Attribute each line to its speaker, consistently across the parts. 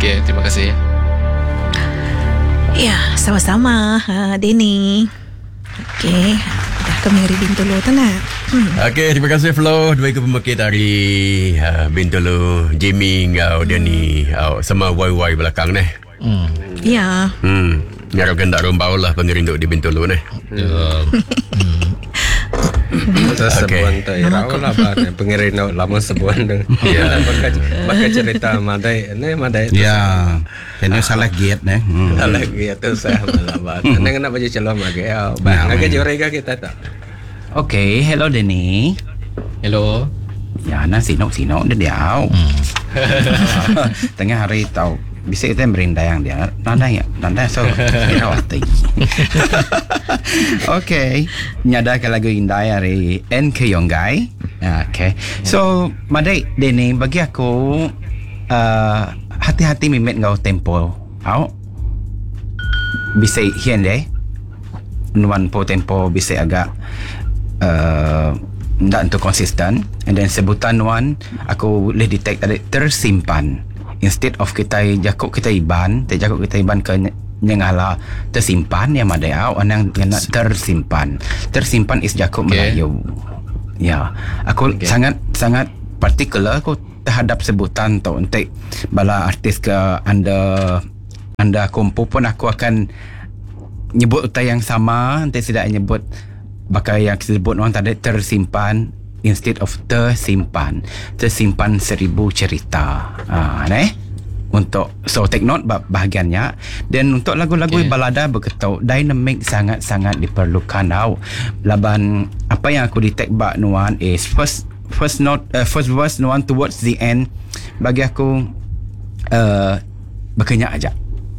Speaker 1: Okey, terima kasih.
Speaker 2: Ya, sama-sama Denny. Okey, dah ke Mary Bintulu tu nak.
Speaker 3: Okey, terima kasih Flo. Dua ikut pemekit dari Bintulu, Jimmy, Denny, sama YY belakang ni.
Speaker 2: Ya.
Speaker 3: Ngarapkan tak rombau lah pengerinduk di Bintulu ni.
Speaker 4: Sebuan tu irau lah pengerinduk lama sebuan tu. Ya, bakal cerita madai ni madai.
Speaker 5: Ya, ini salah giat ni.
Speaker 4: Salah giat tu saya malah bat. Nang nak baca celom lagi. Bang, agak jorega kita tak.
Speaker 5: Okay, hello Denny.
Speaker 1: Hello.
Speaker 5: Ya, nak sinok dia dia. Tengah hari tahu. Bisa kita merindai yang dia. Nanda so kita wati. Okay, nyadakan lagu indah dari NK Yonggai. Okay, so madai Denny bagi aku hati-hati mimet ngau tempo. Bisa hian deh. Nuan po tempo bisa agak tak untuk konsisten. And then sebutan nuan aku boleh detect tadi tersimpan. Instead of kita jakuk kita iban ke nyengala tersimpan yang madai anang kena tersimpan is jakuk Melayu. Ya, aku sangat particular aku terhadap sebutan tu untuk bala artis ke anda kompo pun aku akan nyebut utai yang sama, nanti tidak nyebut bakal yang disebut orang tadi tersimpan instead of tersimpan 1000 cerita. Untuk so take note bahagiannya. Dan untuk lagu-lagu balada begitu dynamic sangat-sangat diperlukan laban apa yang aku detect bak nuan is first verse nuan towards the end bagi aku berkenyak aja.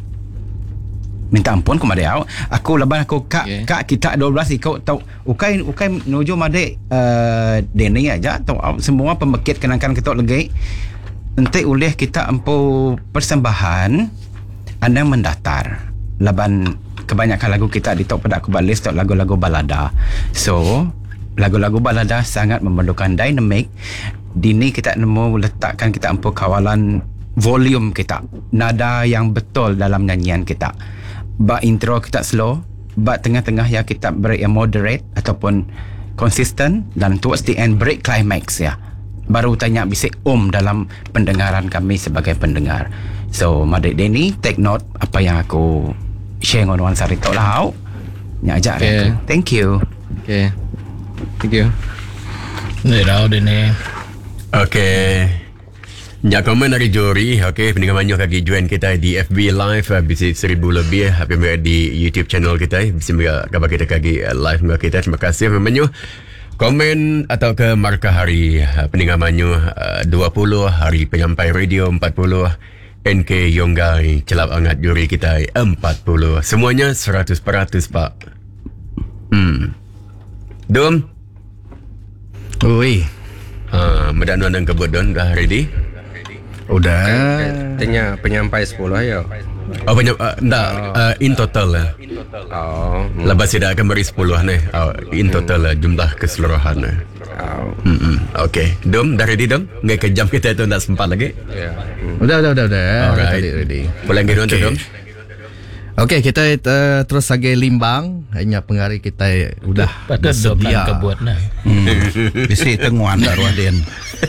Speaker 5: Minta ampun ku madai aku laban aku kak kita 12 ikut tau ukai menuju madai Denny aja tau semua pembekit kenangkan ketok lagi nanti oleh kita empu persembahan anda mendatar laban kebanyakan lagu kita di top pada aku balis tau lagu-lagu balada. So lagu-lagu balada sangat memerlukan dynamic. Dini kita nemu letakkan kita empu kawalan volume kita, nada yang betul dalam nyanyian kita. Bak intro kita slow, bak tengah-tengah ya kita break yang moderate ataupun consistent, dan towards the end break climax ya. Baru tanya bisik dalam pendengaran kami sebagai pendengar. So Madik Denny take note apa yang aku share dengan Wan Sarito lah. Nya ajak aku. Thank you.
Speaker 1: Okay. Thank you. Ni dah Denny.
Speaker 3: Okay. Ya, komen dari Jori. Okay, pendengar Manyuh kaki join kita di FB Live bisa 1000 lebih di YouTube channel kita. Bisa kabar kita kaki live dengan kita. Terima kasih Manyuh. Komen atau ke markah hari pendengar Manyuh 20, hari penyampai radio 40, NK Yonggai celap hangat Jori kita 40. Semuanya 100% Pak. Dom.
Speaker 5: Oi.
Speaker 3: Medan dan kebut don dah ready?
Speaker 5: Udah.
Speaker 4: Tanya penyampai 10 ya.
Speaker 3: In total lah. Lepas tidak akan beri 10 ni. In total lah jumlah keseluruhan. Okay. Dom, dah ready Dom? Nggak ke jam kita itu tak sempat lagi?
Speaker 5: Udah.
Speaker 3: Alright.
Speaker 5: Ready.
Speaker 3: Pulang ke tu Dom?
Speaker 5: Okay, kita terus lagi limbang. Hanya penghari kita udah bersedia.
Speaker 1: Kebuat nah.
Speaker 5: Bisi tenguan dah ruaden.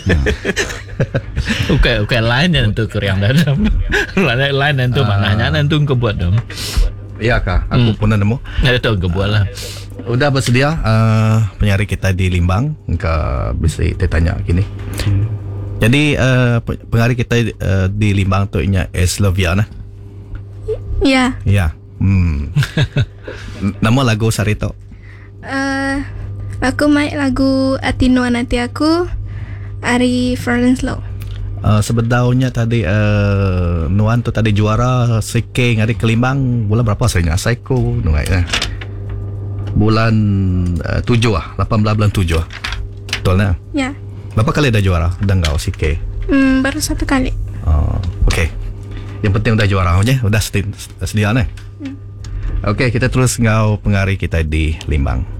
Speaker 1: Okay, lain yang tu kuriang dalam. Lain yang tu maknanya yang tu kebuat dong.
Speaker 5: Iya kah? Aku pun nemu.
Speaker 1: Ada tu kebuat lah.
Speaker 5: Udah bersedia penyiar kita di Limbang. Engkau bisa ditanya gini. Jadi penyiar kita di Limbang tu inya Sloviana.
Speaker 6: Ya.
Speaker 5: Ya. Nama lagu Sarito.
Speaker 6: Aku main lagu Atinuan Hati Aku Ari Florence Law.
Speaker 5: Sebetulnya tadi Nuan tu tadi juara Sike ngari Kelimbang bulan berapa saya Psycho nungai bulan 7 18 bulan 7 betul nah?
Speaker 6: Ya.
Speaker 5: Berapa kali dah juara Denggau Sike?
Speaker 6: Baru 1 kali.
Speaker 5: Okey. Yang penting udah juara aja, udah sedia nih. Okey, kita terus ngau pengari kita di Limbang.